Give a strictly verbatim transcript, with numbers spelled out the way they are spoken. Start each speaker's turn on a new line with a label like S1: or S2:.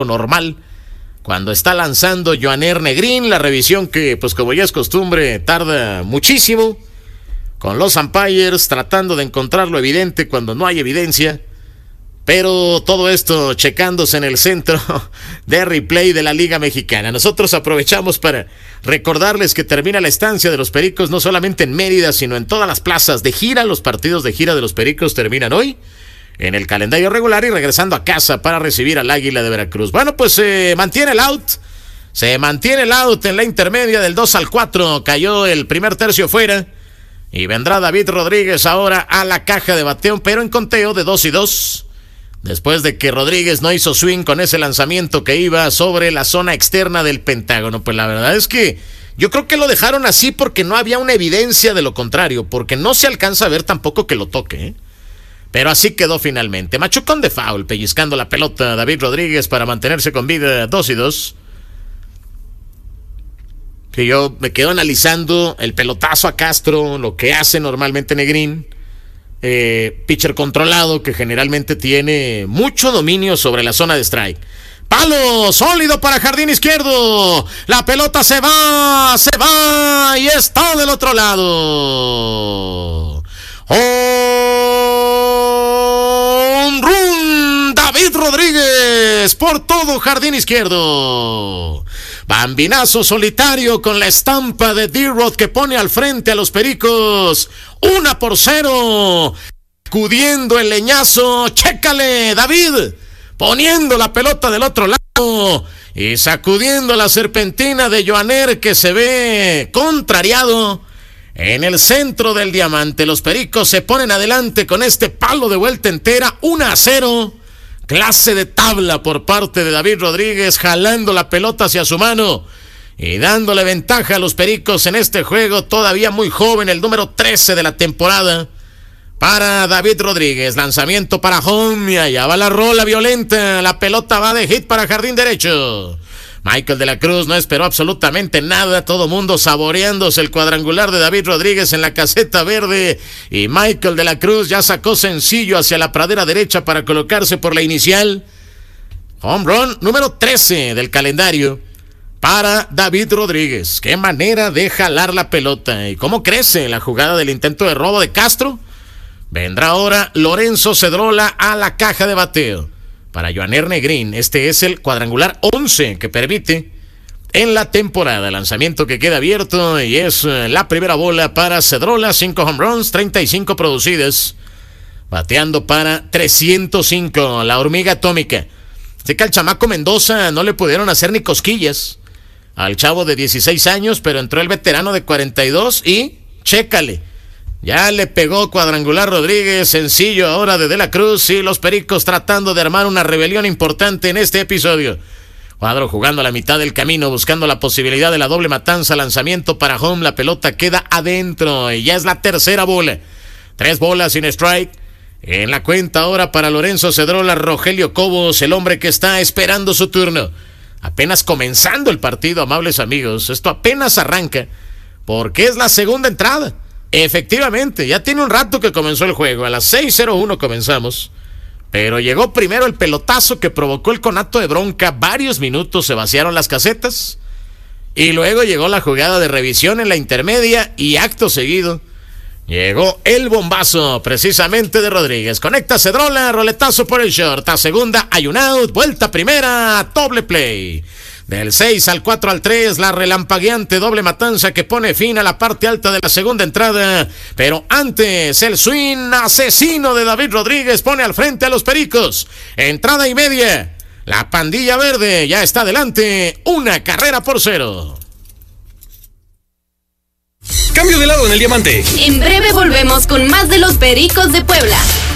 S1: normal cuando está lanzando Joaner Negrín, la revisión que, pues como ya es costumbre, tarda muchísimo, con los umpires tratando de encontrar lo evidente cuando no hay evidencia, pero todo esto checándose en el centro de replay de la Liga Mexicana. Nosotros aprovechamos para recordarles que termina la estancia de los Pericos no solamente en Mérida, sino en todas las plazas de gira. Los partidos de gira de los Pericos terminan hoy en el calendario regular y regresando a casa para recibir al Águila de Veracruz. Bueno, pues se eh, mantiene el out, se mantiene el out en la intermedia del dos al cuatro, cayó el primer tercio fuera y vendrá David Rodríguez ahora a la caja de bateo, pero en conteo de dos y dos, después de que Rodríguez no hizo swing con ese lanzamiento que iba sobre la zona externa del Pentágono. Pues la verdad es que yo creo que lo dejaron así porque no había una evidencia de lo contrario, porque no se alcanza a ver tampoco que lo toque, ¿eh? Pero así quedó finalmente. Machucón de foul, pellizcando la pelota David Rodríguez para mantenerse con vida dos y dos. Que yo me quedo analizando el pelotazo a Castro, lo que hace normalmente Negrín. Eh, pitcher controlado que generalmente tiene mucho dominio sobre la zona de strike. Palo sólido para jardín izquierdo. La pelota se va, se va y está del otro lado. ¡Home run! David Rodríguez por todo jardín izquierdo. Bambinazo solitario con la estampa de D-Rod que pone al frente a los Pericos. Una por cero. Sacudiendo el leñazo. Chécale, David. Poniendo la pelota del otro lado. Y sacudiendo la serpentina de Joaner que se ve contrariado. En el centro del diamante, los Pericos se ponen adelante con este palo de vuelta entera, uno a cero. Clase de tabla por parte de David Rodríguez, jalando la pelota hacia su mano y dándole ventaja a los Pericos en este juego, todavía muy joven, el número trece de la temporada. Para David Rodríguez, lanzamiento para home, y allá va la rola violenta, la pelota va de hit para jardín derecho. Michael de la Cruz no esperó absolutamente nada, todo mundo saboreándose el cuadrangular de David Rodríguez en la caseta verde, y Michael de la Cruz ya sacó sencillo hacia la pradera derecha para colocarse por la inicial. Home run número trece del calendario para David Rodríguez. Qué manera de jalar la pelota y cómo crece la jugada del intento de robo de Castro. Vendrá ahora Lorenzo Cedrola a la caja de bateo. Para Joaner Negrín, este es el cuadrangular once que permite en la temporada. Lanzamiento que queda abierto y es la primera bola para Cedrola. cinco home runs, treinta y cinco producidas. Bateando para trescientos cinco, la hormiga atómica. Sé que al chamaco Mendoza no le pudieron hacer ni cosquillas al chavo de dieciséis años, pero entró el veterano de cuarenta y dos y chécale. Ya le pegó cuadrangular Rodríguez, sencillo ahora de De la Cruz y los Pericos tratando de armar una rebelión importante en este episodio. Cuadro jugando a la mitad del camino, buscando la posibilidad de la doble matanza, lanzamiento para home, la pelota queda adentro y ya es la tercera bola. Tres bolas sin strike. En la cuenta ahora para Lorenzo Cedrola, Rogelio Cobos, el hombre que está esperando su turno. Apenas comenzando el partido, amables amigos, esto apenas arranca porque es la segunda entrada. Efectivamente, ya tiene un rato que comenzó el juego, a las seis cero uno comenzamos, pero llegó primero el pelotazo que provocó el conato de bronca, varios minutos se vaciaron las casetas, y luego llegó la jugada de revisión en la intermedia, y acto seguido, llegó el bombazo, precisamente de Rodríguez, conecta Cedrola, roletazo por el short, a segunda hay un out, vuelta primera, doble play. Del seis al cuatro al tres, la relampagueante doble matanza que pone fin a la parte alta de la segunda entrada. Pero antes, el swing asesino de David Rodríguez pone al frente a los Pericos. Entrada y media. La pandilla verde ya está adelante. Una carrera por cero.
S2: Cambio de lado en el diamante.
S3: En breve volvemos con más de los Pericos de Puebla.